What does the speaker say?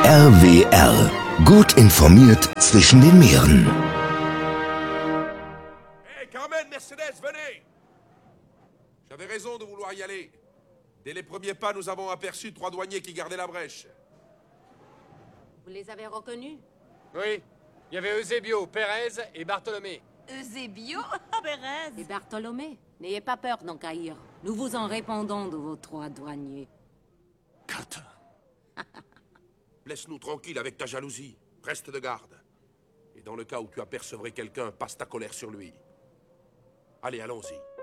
RWR. Gut informiert zwischen den Meeren. Hey, Carmen, Mercedes, venez! J'avais raison de vouloir y aller. Dès les premiers pas, nous avons aperçu 3 douaniers qui gardaient la brèche. Vous les avez reconnus? Oui, il y avait Eusebio, Pérez et Bartholomé. Eusebio, Pérez. Et Bartholomé? N'ayez pas peur d'en caïr. Nous vous en répondons de vos 3 douaniers. Cutter. Laisse-nous tranquilles avec ta jalousie. Reste de garde. Et dans le cas où tu apercevrais quelqu'un, passe ta colère sur lui. Allez, allons-y.